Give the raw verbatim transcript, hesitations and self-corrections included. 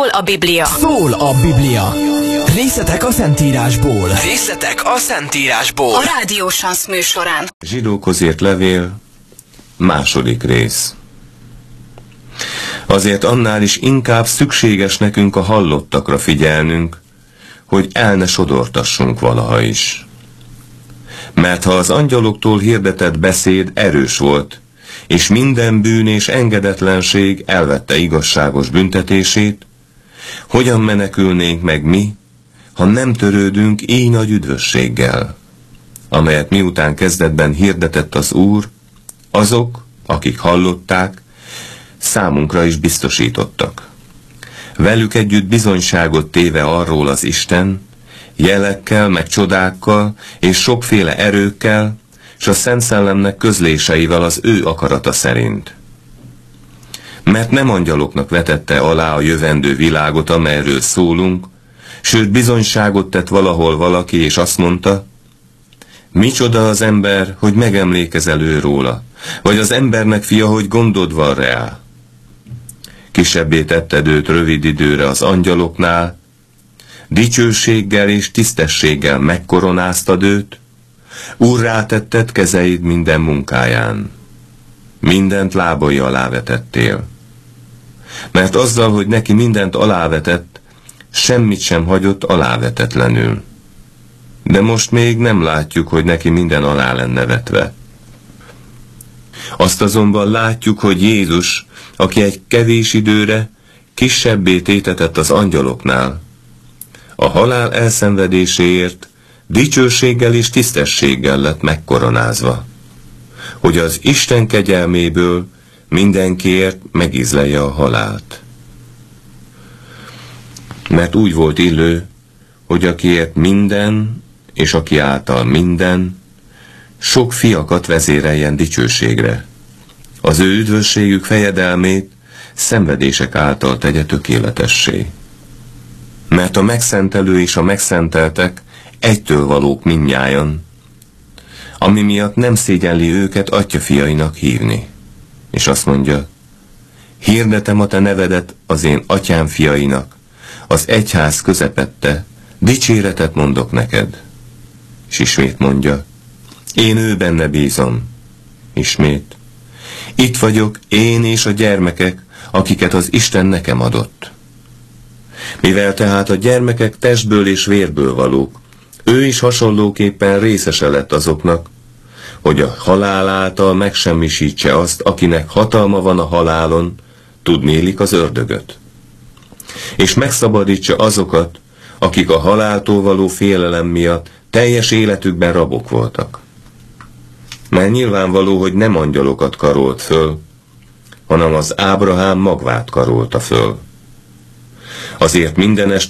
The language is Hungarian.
Szól a Biblia. Szól a Biblia. Részletek a Szentírásból. Részletek a Szentírásból. A Rádió Sansz műsorán. Zsidókhoz írt levél, második rész. Azért annál is inkább szükséges nekünk a hallottakra figyelnünk, hogy el ne sodortassunk valaha is. Mert ha az angyaloktól hirdetett beszéd erős volt, és minden bűn és engedetlenség elvette igazságos büntetését, hogyan menekülnénk meg mi, ha nem törődünk így nagy üdvösséggel, amelyet miután kezdetben hirdetett az Úr, azok, akik hallották, számunkra is biztosítottak. Velük együtt bizonyságot téve arról az Isten, jelekkel, meg csodákkal, és sokféle erőkkel, s a Szent Szellemnek közléseivel az ő akarata szerint. Mert nem angyaloknak vetette alá a jövendő világot, amelyről szólunk, sőt bizonyságot tett valahol valaki, és azt mondta, micsoda az ember, hogy megemlékezel ő róla, vagy az embernek fia, hogy gondod van rá. Kisebbé tetted őt rövid időre az angyaloknál, dicsőséggel és tisztességgel megkoronáztad őt, úrrá tetted kezeid minden munkáján. Mindent lábai alá vetettél. Mert azzal, hogy neki mindent alávetett, semmit sem hagyott alávetetlenül. De most még nem látjuk, hogy neki minden alá lenne vetve. Azt azonban látjuk, hogy Jézus, aki egy kevés időre kisebbé tétetett az angyaloknál, a halál elszenvedéséért dicsőséggel és tisztességgel lett megkoronázva, hogy az Isten kegyelméből mindenkiért megízlelje a halált. Mert úgy volt illő, hogy akiért minden, és aki által minden, sok fiakat vezéreljen dicsőségre. Az ő üdvösségük fejedelmét szenvedések által tegye tökéletessé. Mert a megszentelő és a megszenteltek egytől valók mindnyájan, ami miatt nem szégyenli őket atyafiainak hívni. És azt mondja, hirdetem a te nevedet az én atyám fiainak, az egyház közepette, dicséretet mondok neked. És ismét mondja, én ő benne bízom. Ismét, itt vagyok én és a gyermekek, akiket az Isten nekem adott. Mivel tehát a gyermekek testből és vérből valók, ő is hasonlóképpen részese lett azoknak, hogy a halál által megsemmisítse azt, akinek hatalma van a halálon, tudnélik az ördögöt. És megszabadítsa azokat, akik a haláltól való félelem miatt teljes életükben rabok voltak. Mert nyilvánvaló, hogy nem angyalokat karolt föl, hanem az Ábrahám magvát karolta föl. Azért mindenest